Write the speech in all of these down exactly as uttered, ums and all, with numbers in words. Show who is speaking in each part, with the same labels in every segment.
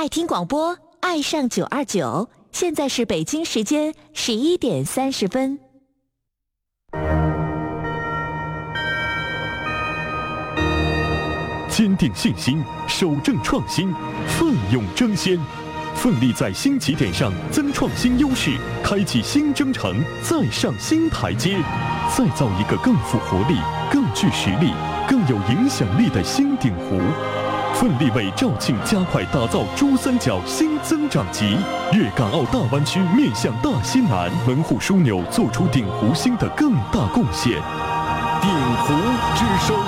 Speaker 1: 爱听广播，爱上九二九。现在是北京时间十一点三十分。
Speaker 2: 坚定信心，守正创新，奋勇争先，奋力在新起点上增创新优势，开启新征程，再上新台阶，再造一个更富活力、更具实力、更有影响力的新鼎湖。奋力为肇庆加快打造珠三角新增长极，粤港澳大湾区面向大西南，门户枢纽做出鼎湖新的更大贡献。鼎湖之声。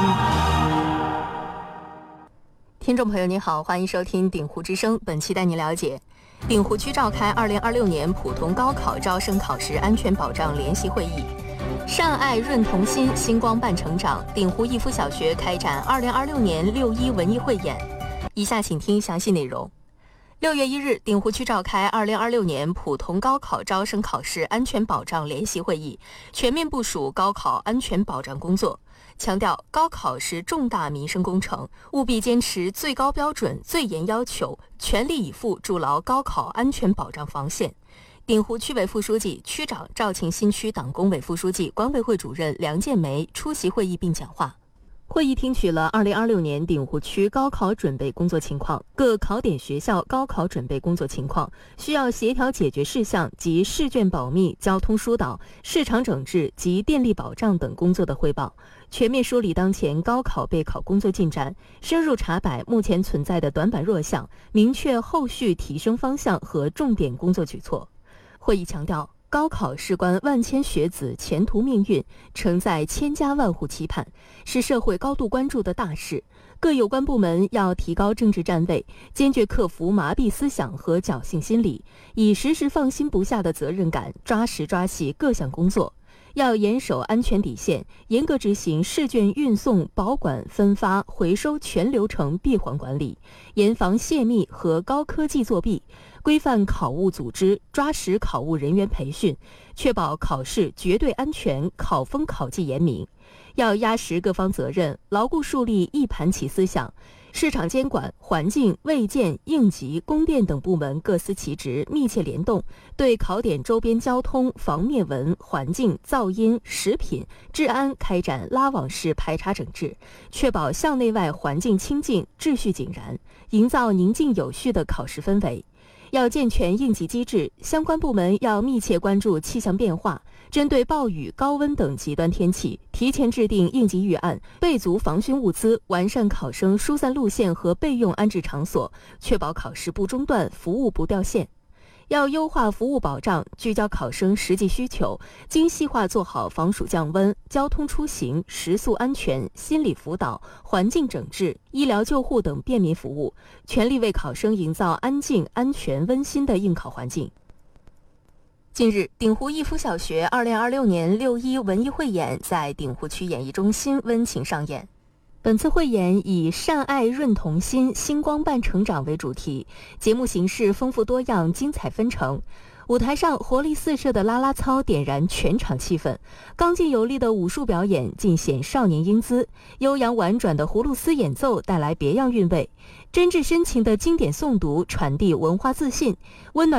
Speaker 3: 听众朋友您好，欢迎收听鼎湖之声。本期带您了解，鼎湖区召开二零二六年普通高考招生考试安全保障联席会议。善爱润同心，星光伴成长。鼎湖逸夫小学开展二零二六年六一文艺汇演。以下请听详细内容。六月一日，鼎湖区召开二零二六年普通高考招生考试安全保障联席会议，全面部署高考安全保障工作。强调高考是重大民生工程，务必坚持最高标准、最严要求，全力以赴筑牢高考安全保障防线。鼎湖区委副书记、区长、肇庆新区党工委副书记、管委会主任梁建梅出席会议并讲话。会议听取了二零二六年鼎湖区高考准备工作情况、各考点学校高考准备工作情况、需要协调解决事项及试卷保密、交通疏导、市场整治及电力保障等工作的汇报，全面梳理当前高考备考工作进展，深入查摆目前存在的短板弱项，明确后续提升方向和重点工作举措。会议强调，高考事关万千学子前途命运，承载千家万户期盼，是社会高度关注的大事。各有关部门要提高政治站位，坚决克服麻痹思想和侥幸心理，以时时放心不下的责任感，抓实抓细各项工作。要严守安全底线，严格执行试卷运送、保管、分发、回收全流程闭环管理，严防泄密和高科技作弊，规范考务组织，抓实考务人员培训，确保考试绝对安全，考风考纪严明。要压实各方责任，牢固树立一盘棋思想。市场监管、环境、卫健、应急、供电等部门各司其职，密切联动，对考点周边交通、防灭蚊、环境、噪音、食品、治安开展拉网式排查整治，确保校内外环境清净、秩序井然，营造宁静有序的考试氛围。要健全应急机制，相关部门要密切关注气象变化，针对暴雨、高温等极端天气，提前制定应急预案，备足防汛物资，完善考生疏散路线和备用安置场所，确保考试不中断，服务不掉线。要优化服务保障，聚焦考生实际需求，精细化做好防暑降温、交通出行、食宿安全、心理辅导、环境整治、医疗救护等便民服务，全力为考生营造安静、安全、温馨的应考环境。近日，鼎湖逸夫小学二零二六年六一文艺汇演在鼎湖区演艺中心温情上演。本次汇演以善爱润同心，星光伴成长为主题，节目形式丰富多样，精彩纷呈。舞台上活力四射的啦啦操点燃全场气氛，刚劲有力的武术表演尽显少年英姿，悠扬婉转的葫芦丝演奏带来别样韵味，真挚深情的经典诵读传递文化自信，温暖